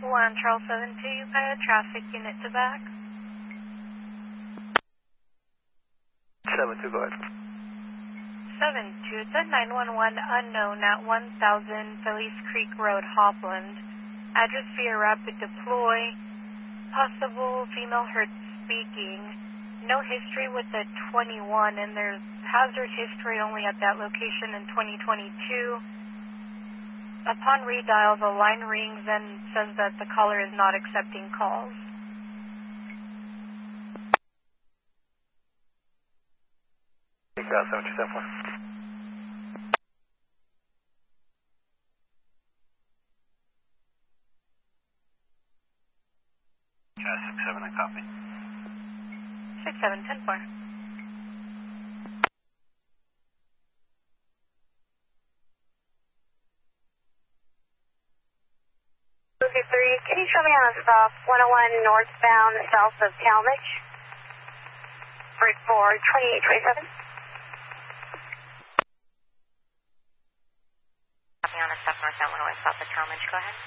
911, Charles 72, pilot traffic unit to back. 72, go ahead. 72, it's at 911 unknown at 1000 Felice Creek Road, Hopland. Address via rapid deploy. Possible female heard speaking. No history with the 21, and there's hazard history only at that location in 2022. Upon redial, the line rings and says that the caller is not accepting calls. Take out 7274. Charlie 67, I copy. 6710-4. 253, can you show me on a stop 101 northbound south of Talmadge? Bridge for 2827. Copy on a stop northbound 101 south of Talmadge, go ahead.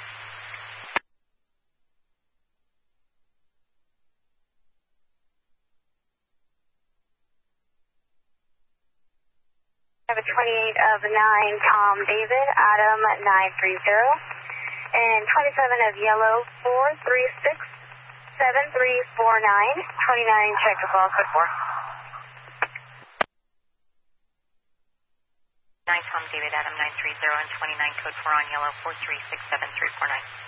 I have a 28 of 9, Tom David, Adam 930. And 27 of yellow, 436 7349. 29, check as well, code 4. 9 Tom David, Adam 930, and 29 code 4 on yellow, 4367349.